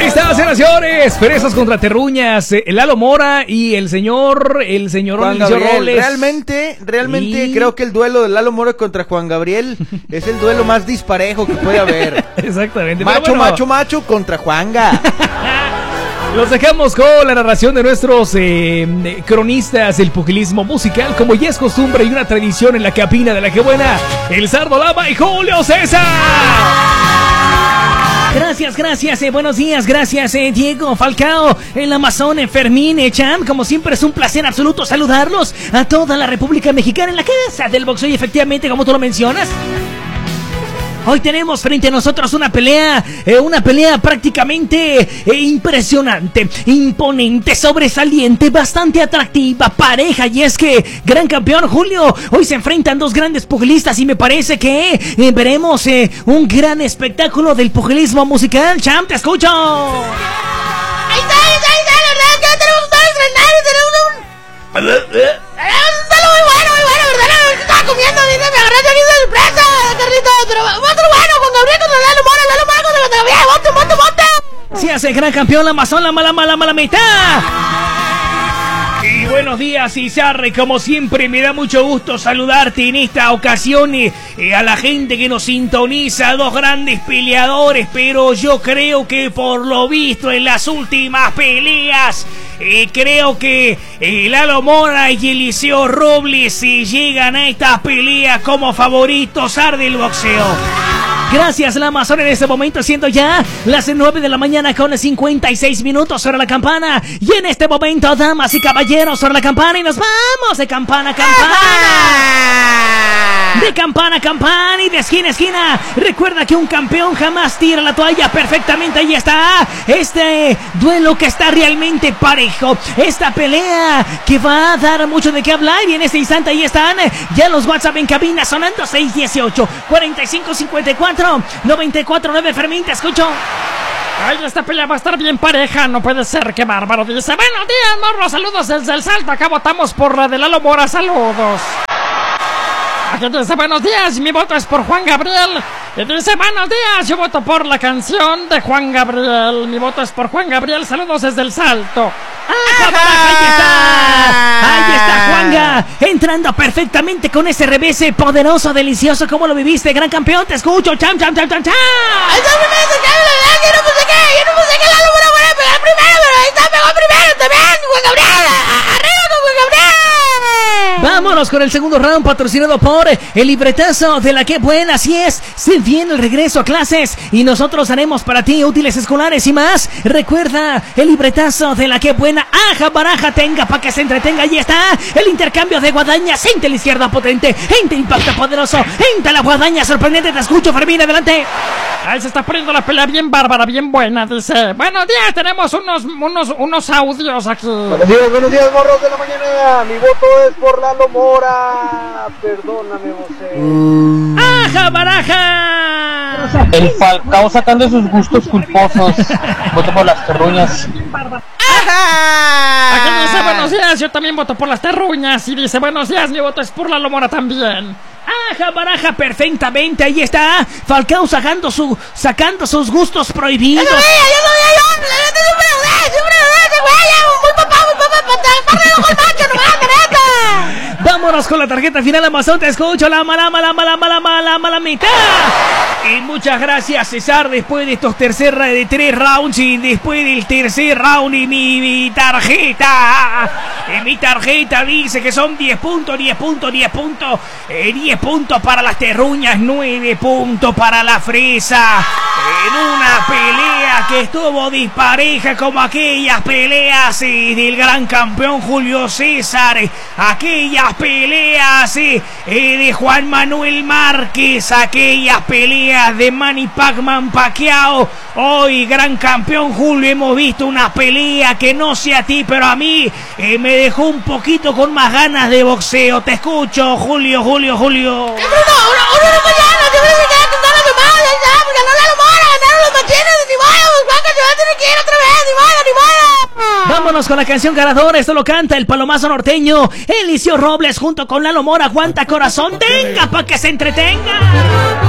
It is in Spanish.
Ahí está, señores. Fresas contra Terruñas. Lalo Mora y el señor Juan Eliseo Gabriel. Robles. Realmente creo que el duelo de Lalo Mora contra Juan Gabriel es el duelo más disparejo que puede haber. Exactamente. Macho contra Juanga. Los dejamos con la narración de nuestros cronistas del pugilismo musical, como ya es costumbre y una tradición en la cabina de la que buena, el Zardo Lama y Julio César. Gracias, buenos días, gracias Diego, Falcao, el Amazon, Fermín, Chan, como siempre es un placer absoluto saludarlos a toda la República Mexicana en la casa del boxeo y efectivamente como tú lo mencionas. Hoy tenemos frente a nosotros una pelea prácticamente impresionante, imponente, sobresaliente, bastante atractiva, pareja, y es que, gran campeón Julio, hoy se enfrentan dos grandes pugilistas y me parece que veremos un gran espectáculo del pugilismo musical. Champ, te escucho. Ahí está, la verdad que tenemos todo estrenado, tenemos un saludo muy bueno, ¿verdad? Estaba comiendo, dice, me agarraste aquí de sorpresa, Carlito, pero va a ser bueno, Juan Gabriel contra Lalo Mora contra Gabriel, monte. Se hace gran campeón la Amazon, la mala mitad. Y buenos días, Izarre, como siempre me da mucho gusto saludarte en esta ocasión a la gente que nos sintoniza, dos grandes peleadores, pero yo creo que por lo visto en las últimas peleas, creo que Lalo Mora y Eliseo Robles llegan a esta pelea como favoritos del boxeo. Gracias, la Amazon, en este momento siendo ya las 9 de la mañana con 56 minutos sobre la campana. Y en este momento, damas y caballeros, sobre la campana y nos vamos de campana a campana. De campana a campana y de esquina a esquina. Recuerda que un campeón jamás tira la toalla. Perfectamente, ahí está este duelo que está realmente parejo. Esta pelea que va a dar mucho de qué hablar. Y en este instante ahí están ya los WhatsApp en cabina sonando 618 4554 949. Fermín, te escucho. Ay, esta pelea va a estar bien pareja, no puede ser, qué bárbaro. Dice, buenos días, morro, saludos desde el Salto, acá votamos por la de Lalo Mora, saludos. Aquí dice, buenos días, mi voto es por Juan Gabriel. Y dice, buenos días, yo voto por la canción de Juan Gabriel. Mi voto es por Juan Gabriel, saludos desde el Salto. Ahí está Juanga, entrando perfectamente con ese revés poderoso, delicioso. ¿Cómo lo viviste, gran campeón? Te escucho, cham. Yo no pensé que Lalo Mora fuera a pegar primero, pero ahí está, pegó primero también, Juan Gabriel. Arriba con Juan Gabriel. Vámonos con el segundo round, patrocinado por el libretazo de la que buena. Así es, se viene el regreso a clases y nosotros haremos para ti útiles escolares y más. Recuerda el libretazo de la que buena. Aja, baraja, tenga para que se entretenga. Ahí está el intercambio de guadañas. Ente la izquierda potente, ente impacto poderoso, ente la guadaña sorprendente. Te escucho, Fermín, adelante. Ahí se está poniendo la pelea bien bárbara, bien buena. Dice, buenos días, tenemos unos audios aquí. Buenos días, morros de la mañana. Mi voto es por Lalo Mora. Perdóname, José. ¡Aja, baraja! El Falcao sacando sus gustos culposos. Voto por las Terruñas. Aquí dice, buenos días, yo también voto por las Terruñas. Y dice, buenos días, mi voto es por Lalo Mora también. Aja, baraja, perfectamente, ahí está Falcao sacando sus gustos prohibidos. Yo Vámonos con la tarjeta final, Amazon, te escucho, la mala mitad. Y muchas gracias, César, después de estos tres rounds y después del tercer round y mi tarjeta dice que son 10 puntos, 10 puntos para las Terruñas, 9 puntos para la Fresa. En una pelea que estuvo dispareja como aquellas peleas del gran campeón Julio César, aquellas peleas de Juan Manuel Márquez, aquellas peleas de Manny Pacman Pacquiao. Hoy, gran campeón Julio, hemos visto una pelea que no sé a ti, pero a mí me dejó un poquito con más ganas de boxeo. Te escucho, Julio. Uno no mañana, siempre se queda con ganas de más, porque no Lalo Mora, ganaron los machines, ni modo, Juanca se va a tener que ir otra vez, ni modo. Vámonos con la canción ganadora, esto lo canta el palomazo norteño, Eliseo Robles junto con Lalo Mora. Aguanta, corazón, tenga pa' que se entretenga.